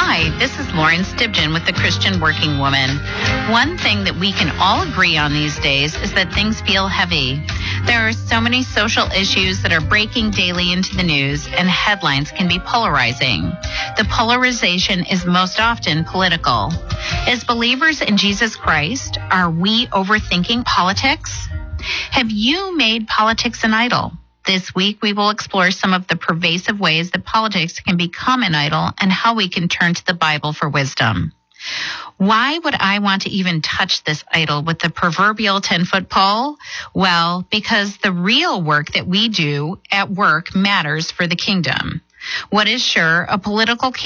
Hi, this is Lauren Stibgen with the Christian Working Woman. One thing that we can all agree on these days is that things feel heavy. There are so many social issues that are breaking daily into the news, and headlines can be polarizing. The polarization is most often political. As believers in Jesus Christ, are we overthinking politics? Have you made politics an idol? This week, we will explore some of the pervasive ways that politics can become an idol and how we can turn to the Bible for wisdom. Why would I want to even touch this idol with the proverbial 10-foot pole? Well, because the real work that we do at work matters for the kingdom. What is sure, a political